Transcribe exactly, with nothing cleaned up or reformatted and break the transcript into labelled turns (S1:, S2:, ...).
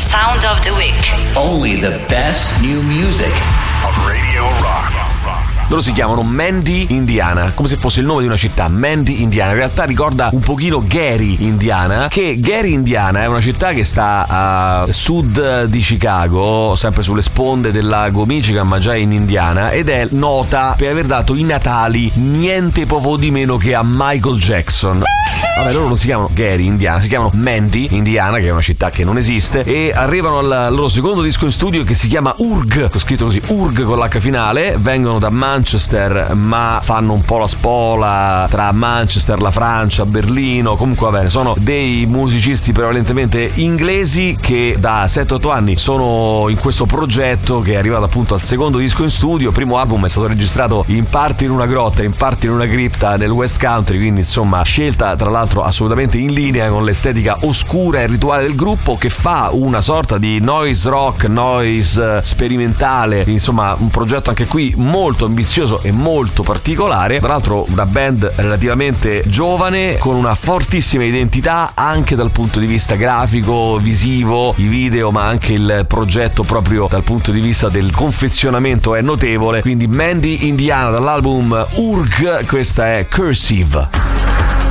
S1: Sound of the Week.
S2: Only the best new music
S3: on Radio Rock.
S4: Loro si chiamano Mandy, Indiana, come se fosse il nome di una città, Mandy, Indiana. In realtà ricorda un pochino Gary, Indiana, che Gary, Indiana è una città che sta a sud di Chicago, sempre sulle sponde del lago Michigan, ma già in Indiana, ed è nota per aver dato i natali niente poco di meno che a Michael Jackson. Vabbè, loro non si chiamano Gary, Indiana, si chiamano Mandy, Indiana, che è una città che non esiste, e arrivano al loro secondo disco in studio che si chiama Urg, ho scritto così, Urg con l'H finale. Vengono da Manchester, ma fanno un po' la spola tra Manchester, la Francia, Berlino. Comunque va bene, sono dei musicisti prevalentemente inglesi che da sette otto anni sono in questo progetto che è arrivato appunto al secondo disco in studio. Il primo album è stato registrato in parte in una grotta, in parte in una cripta nel West Country, quindi insomma scelta tra l'altro assolutamente in linea con l'estetica oscura e rituale del gruppo, che fa una sorta di noise rock, noise sperimentale, insomma un progetto anche qui molto ambizioso e molto particolare. Tra l'altro una band relativamente giovane con una fortissima identità anche dal punto di vista grafico, visivo, i video, ma anche il progetto proprio dal punto di vista del confezionamento è notevole. Quindi Mandy, Indiana, dall'album Urg, questa è Cursive.